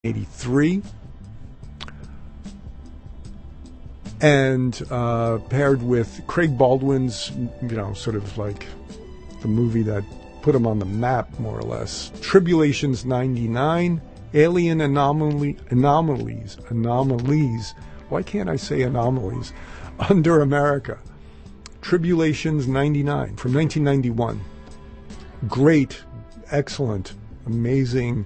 1983. And paired with Craig Baldwin's, sort of like the movie that put him on the map, more or less. Tribulations 99, Alien Anomalies. Why can't I say anomalies? Under America. Tribulations 99 from 1991. Great, excellent, amazing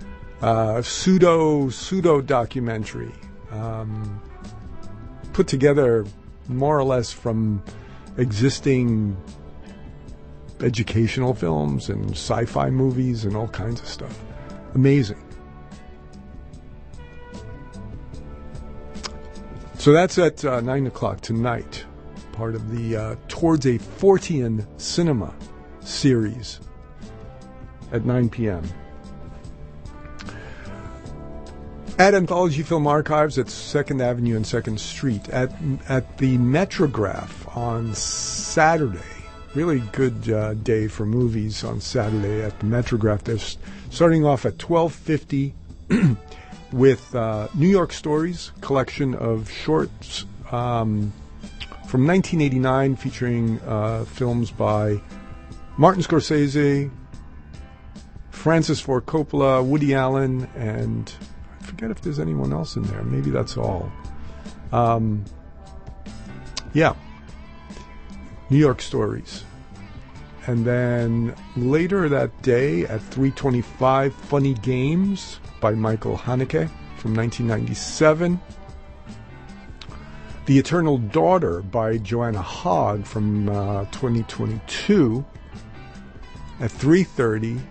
pseudo documentary. Put together more or less from existing educational films and sci-fi movies and all kinds of stuff. Amazing. So that's at 9 o'clock tonight, part of the Towards a Fortean Cinema series at 9 p.m. At Anthology Film Archives at 2nd Avenue and 2nd Street. At the Metrograph on Saturday. Really good day for movies on Saturday at the Metrograph. They're starting off at 12:50 with New York Stories, collection of shorts from 1989 featuring films by Martin Scorsese, Francis Ford Coppola, Woody Allen, and I forget if there's anyone else in there. Maybe that's all. New York Stories. And then later that day at 3:25, Funny Games by Michael Haneke from 1997. The Eternal Daughter by Joanna Hogg from 2022 at 3:30.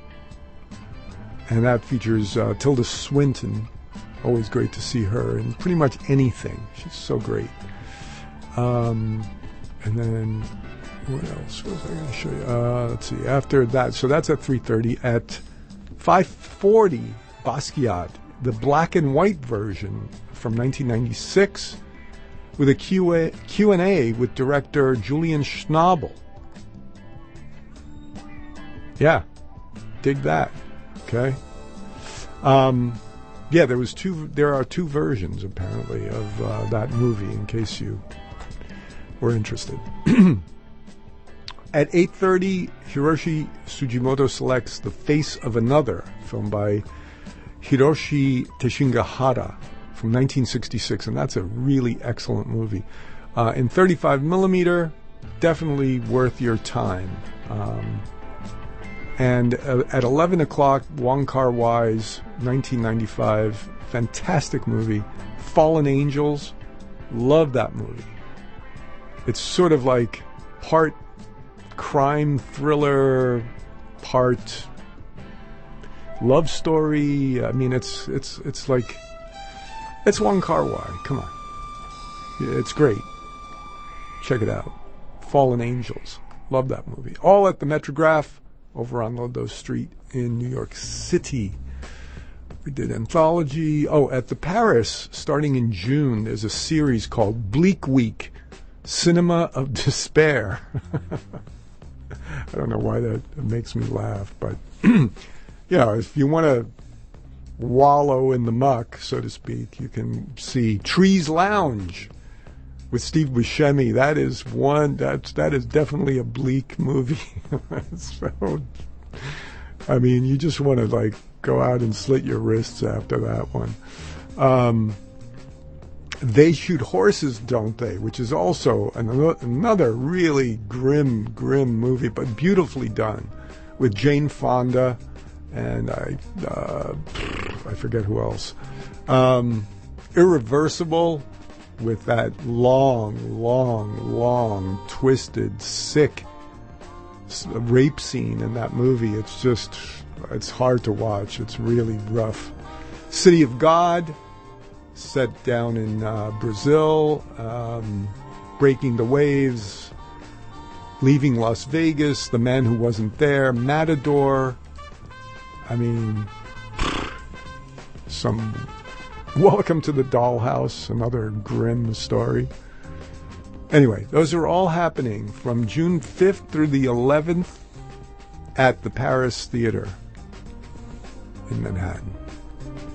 And that features Tilda Swinton. Always great to see her in pretty much anything. She's so great. And then, what else was I going to show you? Let's see. After that, so that's at 3:30. At 5:40, Basquiat, the black and white version from 1996, with a Q&A with director Julian Schnabel. Yeah, dig that. Okay. There are two versions apparently of that movie, in case you were interested. At 8:30, Hiroshi Sugimoto selects The Face of Another, film by Hiroshi Teshigahara from 1966, and that's a really excellent movie. In 35mm, definitely worth your time. And at 11 o'clock, Wong Kar-wai's 1995 fantastic movie, Fallen Angels. Love that movie. It's sort of like part crime thriller, part love story. I mean, it's like, it's Wong Kar-wai. Come on. It's great. Check it out. Fallen Angels. Love that movie. All at the Metrograph over on Ludlow Street in New York City. We did Anthology. Oh, at the Paris, starting in June, there's a series called Bleak Week, Cinema of Despair. I don't know why that makes me laugh, but if you want to wallow in the muck, so to speak, you can see Trees Lounge with Steve Buscemi. That is definitely a bleak movie. So, I mean, you just want to go out and slit your wrists after that one. They Shoot Horses, Don't They? Which is also another really grim movie, but beautifully done, with Jane Fonda and I forget who else. Irreversible, with that long, twisted, sick rape scene in that movie. It's hard to watch. It's really rough. City of God, set down in Brazil, Breaking the Waves, Leaving Las Vegas, The Man Who Wasn't There, Matador. I mean, some Welcome to the Dollhouse, another grim story. Anyway, those are all happening from June 5th through the 11th at the Paris Theater in Manhattan.